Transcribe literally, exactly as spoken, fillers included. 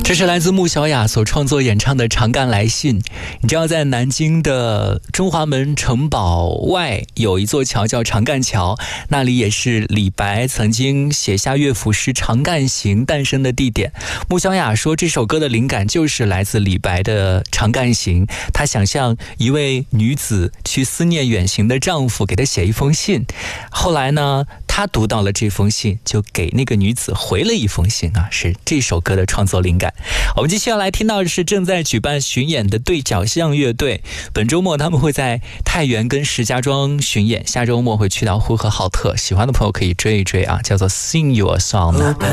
这是来自穆小雅所创作演唱的《长干来信》。你知道在南京的中华门城堡外有一座桥叫长干桥，那里也是李白曾经写下乐府诗《长干行》诞生的地点。穆小雅说这首歌的灵感就是来自李白的《长干行》，她想象一位女子去思念远行的丈夫，给她写一封信。后来呢，她读到了这封信，就给那个女子回了一封信啊，是这首歌的创作灵感。我们继续要来听到的是正在举办巡演的对角巷乐队，本周末他们会在太原跟石家庄巡演，下周末会去到呼和浩特，喜欢的朋友可以追一追啊，叫做 Sing You a Song。